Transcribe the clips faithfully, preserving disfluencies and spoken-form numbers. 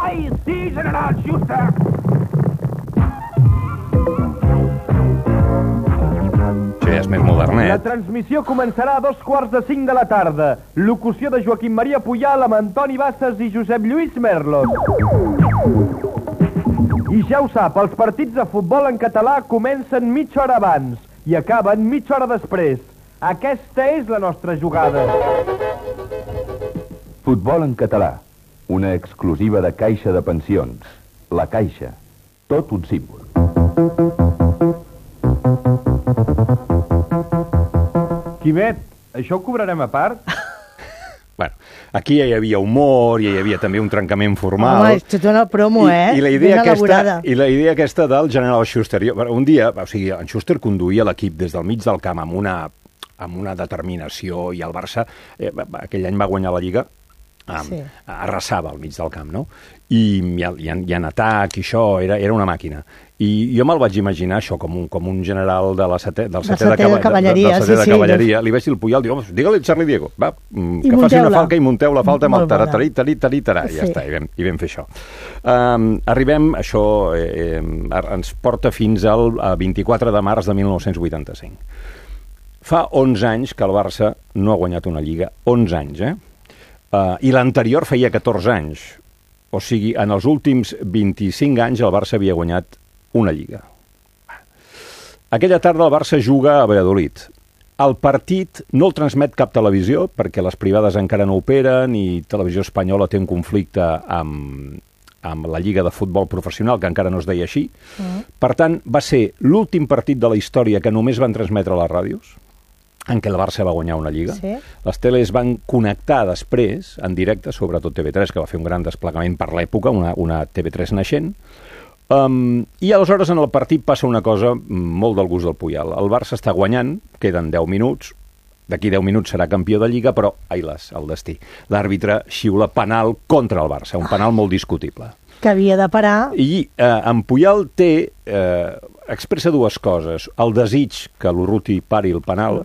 Ai, sí, general Schuster! Això ja és més modernet. La transmissió començarà a dos quarts de cinc de la tarda. Locució de Joaquim Maria Puyal amb Antoni Bassas i Josep Lluís Merlos. I ja ho sap, els partits de futbol en català comencen mitja hora abans i acaben mitja hora després. Aquesta és la nostra jugada. Futbol en català, una exclusiva de Caixa de Pensions. La Caixa, tot un símbol. Quimet, això ho cobrarem a part? Bueno, aquí ja hi havia humor, ja hi havia també un trencament formal. Home, és tota una promo, eh? I, i, la idea ben aquesta, elaborada. I la idea aquesta del general Schuster. Jo, un dia, o sigui, en Schuster conduïa l'equip des del mig del camp amb una, amb una determinació, i el Barça, eh, aquell any va guanyar la Lliga, Um, sí. arrasava al mig del camp, no? I, i, i, en, i en atac, i això, era, era una màquina. I jo me'l vaig imaginar això, com un, com un general de la setè, del setè de, cava, de cavalleria. De, de, de sí, cavalleria. Sí, li vaig dir el Puyal, diu, home, digue-li Charlie Diego, va, que faci una falca i munteu la falta amb el tarà, tarí, tarí, tarí, tarà. Sí. Ja està, i vam, i vam fer això. Um, arribem, això eh, ens porta fins al vint-i-quatre de març de mil nou-cents vuitanta-cinc. Fa onze anys que el Barça no ha guanyat una Lliga, onze anys, eh? Uh, I l'anterior feia catorze anys. O sigui, en els últims vint-i-cinc anys el Barça havia guanyat una Lliga. Aquella tarda el Barça juga a Valladolid. El partit no el transmet cap televisió, perquè les privades encara no operen i Televisió Espanyola té un conflicte amb, amb la Lliga de Futbol Professional, que encara no es deia així. Mm. Per tant, va ser l'últim partit de la història que només van transmetre a les ràdios, en què el Barça va guanyar una Lliga. Sí. Les teles van connectar després, en directe, sobretot T V tres, que va fer un gran desplegament per l'època, una, una T V tres naixent. Um, I aleshores en el partit passa una cosa molt del gust del Puyal. El Barça està guanyant, queden deu minuts, d'aquí deu minuts serà campió de Lliga, però, ai-les, el destí. L'àrbitre xiula penal contra el Barça, un penal molt discutible. Que havia de parar. I eh, en Puyal té, eh, expressa dues coses. El desig que l'Urruti pari el penal,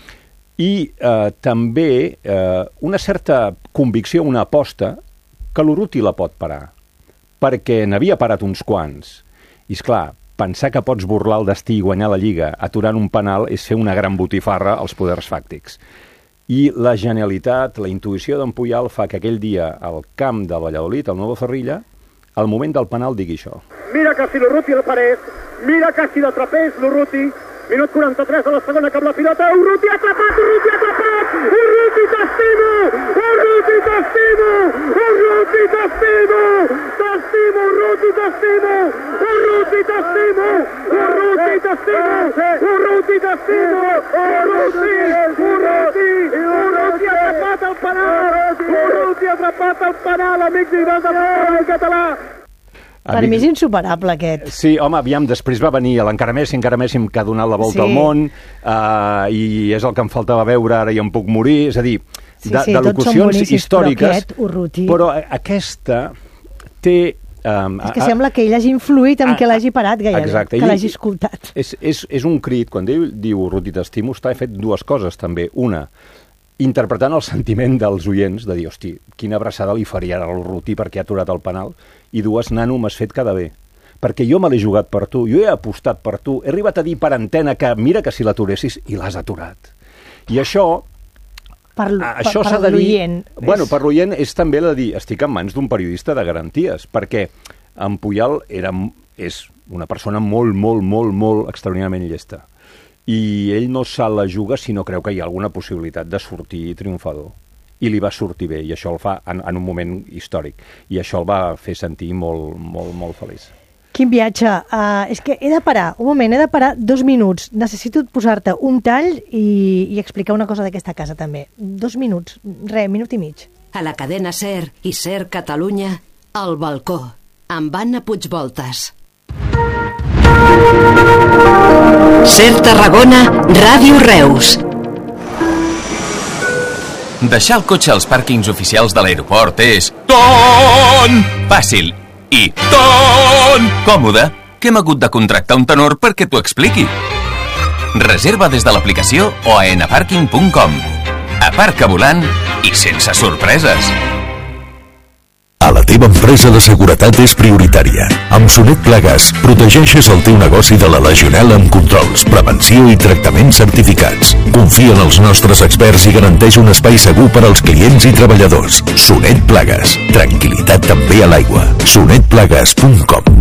i eh, també eh, una certa convicció, una aposta, que l'Urruti la pot parar, perquè n'havia parat uns quants. I, esclar, pensar que pots burlar el destí i guanyar la Lliga aturant un penal és fer una gran botifarra als poders fàctics. I la genialitat, la intuïció d'en Puyal fa que aquell dia al camp de Valladolid, al Nuevo Zorrilla, al moment del penal digui això. Mira que si l'Urruti el parés, mira que si l'atrapés l'Urruti. Minut quaranta-tres de la segona, cap la pilota, Urruti atrapat, Urruti atrapat, Urruti t'estimo, Urruti t'estimo, Urruti t'estimo, t'estimo, Urruti t'estimo, Urruti t'estimo, Urruti t'estimo, Urruti t'estimo, Urruti, Urruti, Urruti atrapat el penal, Urruti atrapat el penal, amics i dones del català. Per mi és insuperable, aquest. Sí, home, aviam, després va venir l'encara Messi, encara Messi que ha donat la volta sí. al món, uh, i és el que em faltava veure, ara ja em puc morir, és a dir, sí, de, sí, de locucions històriques, però, aquest, però aquesta té... Um, és que a, sembla que ell hagi influït en a, que l'hagi parat gairebé, exacte, que l'hagi escoltat. És, és, és un crit, quan ell diu Urruti t'estimo, està fet dues coses també. Una, interpretant el sentiment dels oients, de dir, hosti, quina abraçada li faria a l'Urruti perquè ha aturat el penal, i dues, nano, m'has fet quedar bé, perquè jo me l'he jugat per tu, jo he apostat per tu, he arribat a dir per antena que mira que si l'aturessis, i l'has aturat. I això... Per, això per, per l'oient. Bueno, per l'oient és també la de dir, estic en mans d'un periodista de garanties, perquè en Puyal era, és una persona molt, molt, molt, molt extraordinàriament llesta. I ell no se la juga si no creu que hi ha alguna possibilitat de sortir triomfador. I li va sortir bé, i això el fa en, en un moment històric. I això el va fer sentir molt, molt, molt feliç. Quin viatge. Uh, és que he de parar, un moment, he de parar dos minuts. Necessito posar-te un tall i, i explicar una cosa d'aquesta casa, també. Dos minuts, res, minut i mig. A la cadena SER i SER Catalunya, El Balcó, amb Anna Puigvoltas. SER Tarragona, Ràdio Reus. Deixar el cotxe als pàrquings oficials de l'aeroport és ton fàcil i ton còmode que hem hagut de contractar un tenor perquè t'ho expliqui. Reserva des de l'aplicació o a enaparking punt com. Aparca volant i sense sorpreses. A la teva empresa la seguretat és prioritària. Amb Sonet Plagues protegeixes el teu negoci de la legionel·la amb controls, prevenció i tractaments certificats. Confia en els nostres experts i garanteix un espai segur per als clients i treballadors. Sonet Plagues. Tranquilitat també a l'aigua. sonet plagues punt com.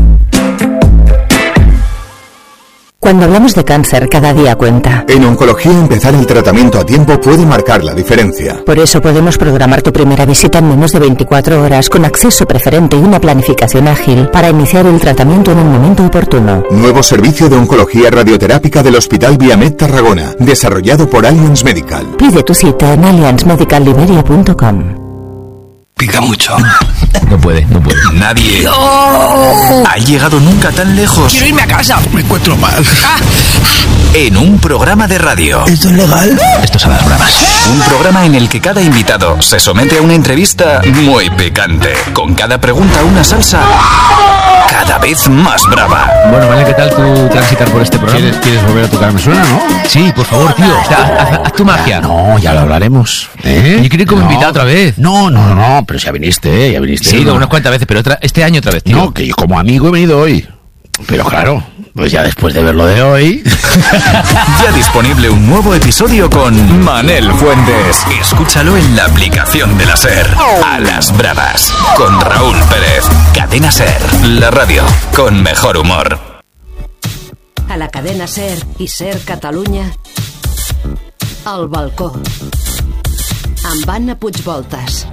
Cuando hablamos de cáncer, cada día cuenta. En oncología, empezar el tratamiento a tiempo puede marcar la diferencia. Por eso podemos programar tu primera visita en menos de veinticuatro horas con acceso preferente y una planificación ágil para iniciar el tratamiento en un momento oportuno. Nuevo servicio de oncología radioterápica del Hospital Viamed Tarragona, desarrollado por Allianz Medical. Pide tu cita en allianz medical liberia punto com. Pica mucho. No puede, no puede. Nadie ¡Oh! ha llegado nunca tan lejos. Quiero irme a casa. Me encuentro mal. Ah. En un programa de radio. ¿Esto es legal? Esto es a las bravas. Un programa en el que cada invitado se somete a una entrevista muy picante. Con cada pregunta una salsa cada vez más brava. Bueno, vale, ¿qué tal tu transitar por este programa? ¿Quieres, ¿Quieres volver a tocarme suena, no? Sí, por favor, tío. Haz, haz, haz tu magia. No, ya lo hablaremos. ¿Eh? Yo quiero ir como no. invitado otra vez. No, no, no, no, pero ya viniste, ¿eh? Ya viniste. Sí, ¿no? unas cuantas veces, pero otra, este año otra vez, tío. No, que yo como amigo he venido hoy. Pero claro, pues ya después de ver lo de hoy... Ya disponible un nuevo episodio con Manel Fuentes. Escúchalo en la aplicación de la SER. A las bravas, con Raúl Pérez. Cadena SER, la radio con mejor humor. A la cadena SER i SER Catalunya, El balcó, amb Anna Puigvoltas.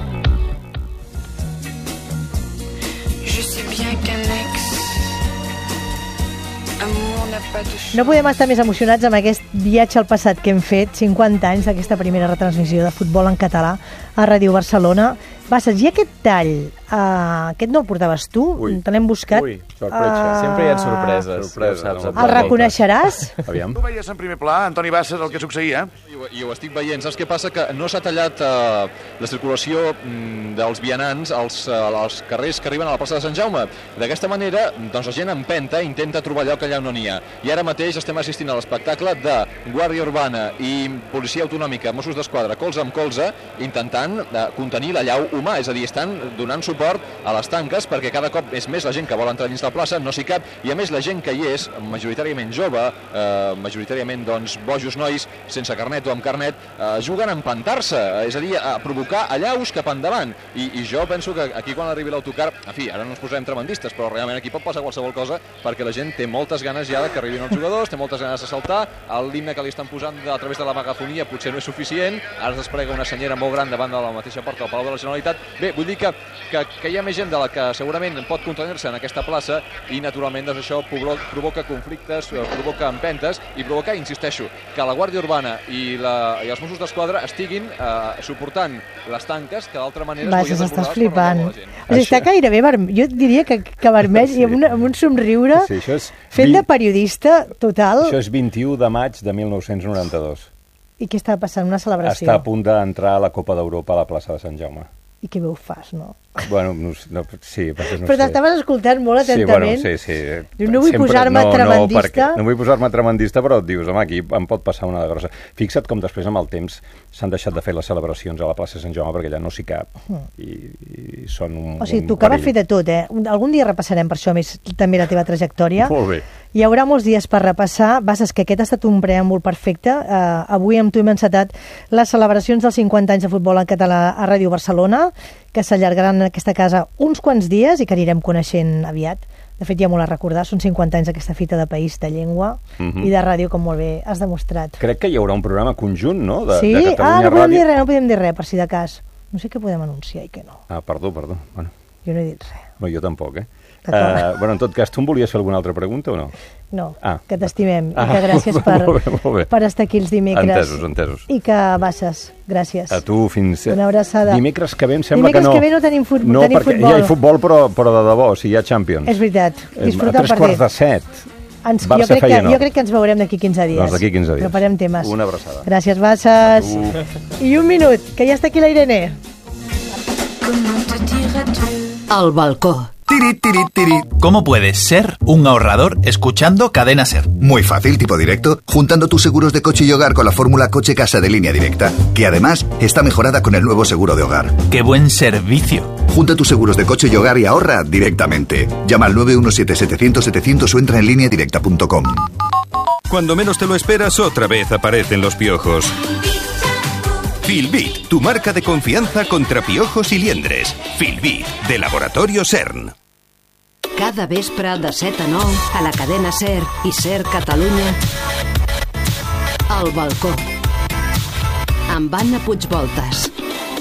No podem estar més emocionats amb aquest viatge al passat que hem fet, cinquanta anys d'aquesta primera retransmissió de futbol en català a Ràdio Barcelona. Basses, i aquest tall, uh, aquest no el portaves tu? Ui. Te l'hem buscat? Ui, sorpresa. Uh... Sempre hi ha sorpreses. sorpreses ja saps, el reconeixeràs? Aviam. Tu veies en primer pla, Antoni Basses, el que succeïa? I ho, i ho estic veient. Saps què passa? Que no s'ha tallat uh, la circulació mm, dels vianants als, uh, als carrers que arriben a la plaça de Sant Jaume. D'aquesta manera, doncs, la gent empenta i intenta trobar allò que allà no n'hi ha. I ara mateix estem assistint a l'espectacle de Guàrdia Urbana i Policia Autonòmica, Mossos d'Esquadra, colze amb colze, intentant uh, contenir la llau humà, és a dir, estan donant suport a les tanques perquè cada cop és més la gent que vol entrar dins la plaça, no s'hi cap, i a més la gent que hi és, majoritàriament jove, eh, majoritàriament doncs, bojos nois, sense carnet o amb carnet, eh, juguen a empantar-se, és a dir, a provocar allaus cap endavant, I, i jo penso que aquí quan arribi l'autocar, en fi, ara no ens posarem tremendistes, però realment aquí pot passar qualsevol cosa perquè la gent té moltes ganes ja que arribin els jugadors, té moltes ganes de saltar, l'himne que li estan posant a través de la megafonia potser no és suficient, ara es desplega una senyera molt gran davant de la mateixa porta del Palau de la Generalitat. Bé, vull dir que, que, que hi ha més gent de la que segurament pot contenir-se en aquesta plaça i naturalment doncs, això provoca conflictes, provoca empentes i provoca, insisteixo, que la Guàrdia Urbana i, la, i els Mossos d'Esquadra estiguin eh, suportant les tanques que d'altra manera es podien desbordar per flipant. O sigui, està gairebé vermell, jo diria que, que vermell sí. i amb, una, amb un somriure sí, és fent vint... de periodista total. Això és vint-i-u de maig de mil nou-cents noranta-dos. I què està passant? Una celebració? Està a punt d'entrar a la Copa d'Europa a la plaça de Sant Jaume. I què veu fas, no? Bueno, no, no, sí, no però t'estaves escoltant molt atentament. Sí, bueno, sí, sí. Diu, no vull posar-me no, tremendista. No, perquè, no vull posar-me tremendista, però et dius, home, aquí em pot passar una de grossa. Fixa't com després, amb el temps, s'han deixat de fer les celebracions a la plaça de Sant Jaume perquè allà no s'hi cap. Mm. I, I són un O sigui, un tocava perill. fer de tot, eh? Algun dia repassarem per això més també la teva trajectòria. Molt bé. Hi haurà molts dies per repassar. Basses, que aquest ha estat un preàmbul perfecte. Uh, avui amb tu hem encetat les celebracions dels cinquanta anys de futbol en català a Ràdio Barcelona, que s'allargaran en aquesta casa uns quants dies i que anirem coneixent aviat. De fet, hi ha molt a recordar. Són cinquanta anys d'aquesta fita de país, de llengua uh-huh. i de ràdio, com molt bé has demostrat. Crec que hi haurà un programa conjunt, no?, de, sí? de Catalunya ah, no podem Ràdio. dir res, no podem dir res, per si de cas. No sé què podem anunciar i què no. Ah, perdó, perdó. Bueno. Jo no he dit res. No, jo tampoc, eh? Uh, bueno, en tot cas, tu em volies fer alguna altra pregunta o no? No, ah. que t'estimem ah. i que gràcies per, molt bé, molt bé. per estar aquí els dimecres. Entesos, entesos. I que Basses, gràcies. A tu fins... Una abraçada. Dimecres que ve em sembla dimecres que no... Dimecres que ve no tenim, fut... no, tenim futbol. futbol. No, perquè hi ha futbol, però, però de debò, o sigui, hi ha Champions. És veritat, disfruta el partit. A tres quarts de set, ens, Barça jo crec, que, Feyenoord. jo crec que ens veurem d'aquí quinze dies. Doncs d'aquí quinze dies. Preparem temes. Una abraçada. Gràcies, Basses. I un minut, que ja està aquí la Irene. Al balcó. Tirit, tirit, tirit. ¿Cómo puedes ser un ahorrador escuchando Cadena Ser? Muy fácil, tipo directo, juntando tus seguros de coche y hogar con la fórmula coche-casa de Línea Directa, que además está mejorada con el nuevo seguro de hogar. ¡Qué buen servicio! Junta tus seguros de coche y hogar y ahorra directamente. Llama al nueve uno siete setecientos setecientos o entra en línea directa punto com. Cuando menos te lo esperas, otra vez aparecen los piojos. Filbit, tu marca de confianza contra piojos y liendres. Filbit, de Laboratorio CERN. Cada vespre de set a nou a la cadena SER i SER Catalunya Al balcó amb Anna Puigvoltas.